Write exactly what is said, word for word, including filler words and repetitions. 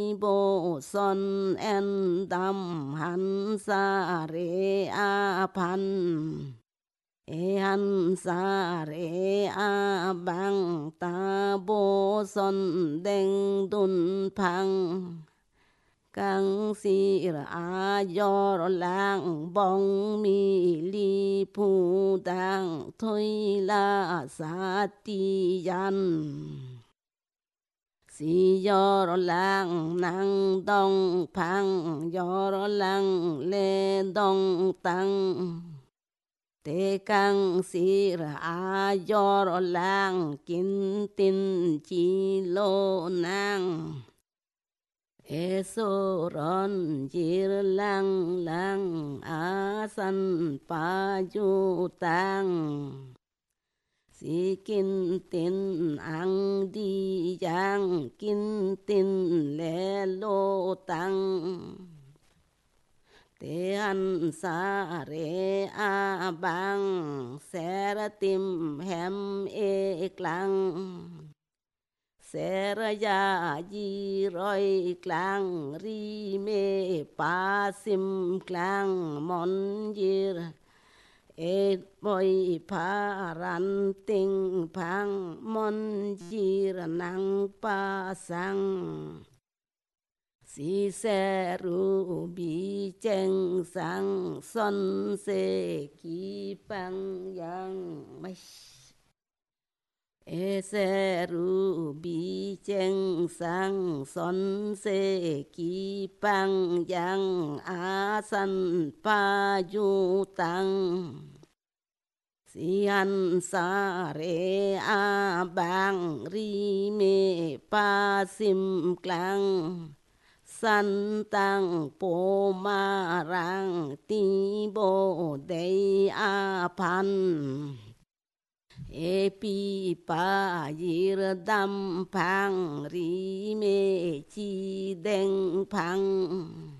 bồ son en đam han sa re a pan e han sa re a bang ta bồ son đen đun phang căng si a do lang bong mi li pu dang thôi la sa ti yan si do lang nang dong phang do lang le dong tăng te căng si a do lang kin tin chi lô nang e so ron jir lang lang a san pa ju tang si kin tin ang di yang kin tin le lo tang te an sa re a bang ser tim hem e klang sẽ ra ya di roi klang ri me pa sim klang mon yir e boy pa ran ting phang mon yir nang pa sang si se ru bi cheng sang son se ki pang yang mai e se ru bi cheng sang son se ki pang yang a san pa ju tang si an sa re a bang ri me pa sim klang san tăng po ma rang ti bo de a pan e pi pa yir dam phang ri me chi đen phang